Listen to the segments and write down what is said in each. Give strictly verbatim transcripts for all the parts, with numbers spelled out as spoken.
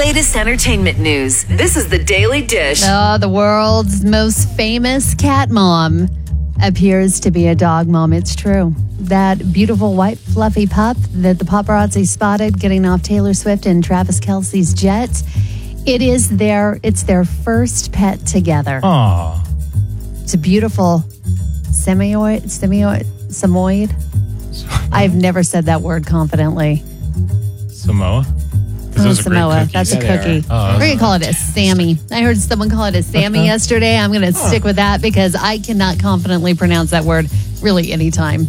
latest entertainment news. This is the Daily Dish. Oh, the world's most famous cat mom appears to be a dog mom. It's true. That beautiful white fluffy pup that the paparazzi spotted getting off Taylor Swift and Travis Kelce's jet. It is their, it's their first pet together. Aww. It's a beautiful semioid, semioid, samoyed. I've never said that word confidently. Samoa? Oh, Samoa. That's a cookie. Oh, We're going to call it a Sammy. I heard someone call it a Sammy yesterday. I'm going to stick with that because I cannot confidently pronounce that word really anytime.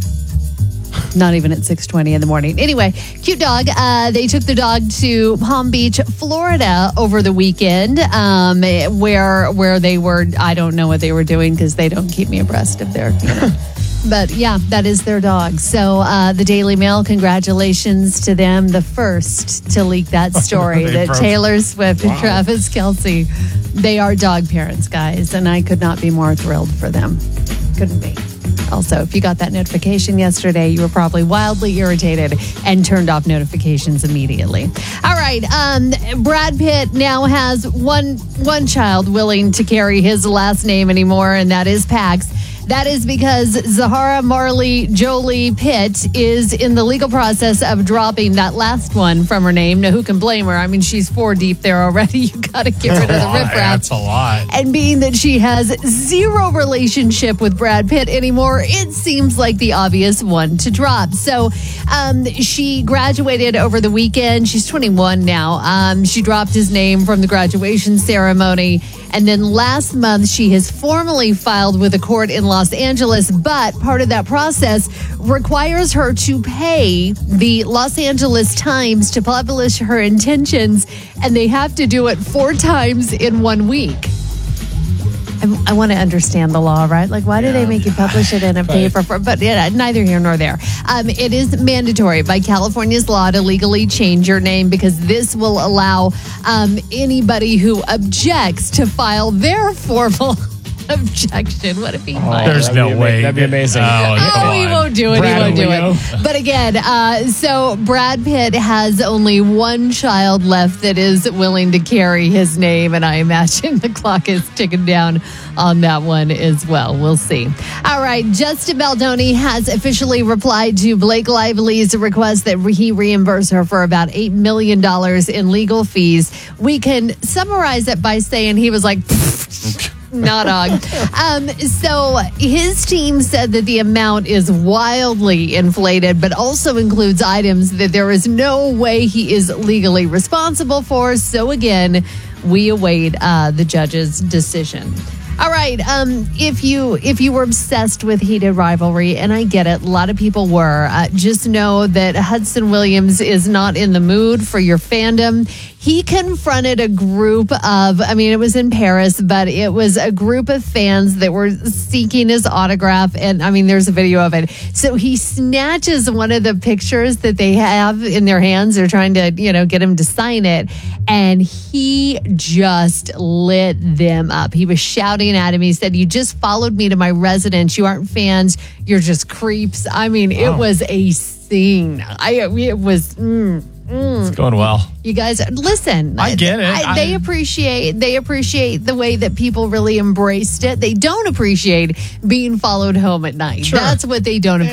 Not even at six twenty in the morning. Anyway, cute dog. Uh, they took the dog to Palm Beach, Florida over the weekend um, where where they were, I don't know what they were doing because they don't keep me abreast of their, you know. But yeah, that is their dog. So uh, the Daily Mail, congratulations to them. The first to leak that story that broke. Taylor Swift wow. and Travis Kelce, they are dog parents, guys. And I could not be more thrilled for them. Couldn't be. Also, if you got that notification yesterday, you were probably wildly irritated and turned off notifications immediately. All right. Um, Brad Pitt now has one one child willing to carry his last name anymore, and that is Pax. That is because Zahara Marley Jolie Pitt is in the legal process of dropping that last one from her name. Now, who can blame her? I mean, she's four deep there already. You got to get rid of the riffraff. That's a lot. And being that she has zero relationship with Brad Pitt anymore, it seems like the obvious one to drop. So um, she graduated over the weekend. She's twenty-one now. Um, she dropped his name from the graduation ceremony. And then last month, she has formally filed with a court in Los Angeles, but part of that process requires her to pay the Los Angeles Times to publish her intentions, and they have to do it four times in one week. I, I want to understand the law, right? Like, why do yeah. they make you publish it in a paper? For, but yeah, neither here nor there. Um, it is mandatory by California's law to legally change your name because this will allow um, anybody who objects to file their formal objection. Would it be fun? There's no be, way. That'd be amazing. Oh, oh he won't do it. Brad, he won't do it. But again, uh, so Brad Pitt has only one child left that is willing to carry his name, and I imagine the clock is ticking down on that one as well. We'll see. All right, Justin Baldoni has officially replied to Blake Lively's request that he reimburse her for about eight million dollars in legal fees. We can summarize it by saying he was like, not on. Um, so his team said that the amount is wildly inflated, but also includes items that there is no way he is legally responsible for. So again, we await uh, the judge's decision. All right. Um, if you if you were obsessed with Heated Rivalry, and I get it, a lot of people were, uh, just know that Hudson Williams is not in the mood for your fandom. He confronted a group of, I mean, it was in Paris, but it was a group of fans that were seeking his autograph. And I mean, there's a video of it. So he snatches one of the pictures that they have in their hands. They're trying to, you know, get him to sign it. And he just lit them up. He was shouting at him. He said, "You just followed me to my residence. You aren't fans. You're just creeps." I mean, wow. It was a scene. I, it was... Mm, Mm. It's going well. You guys, listen. I get it. I, they appreciate they appreciate the way that people really embraced it. They don't appreciate being followed home at night. Sure. That's what they don't appreciate.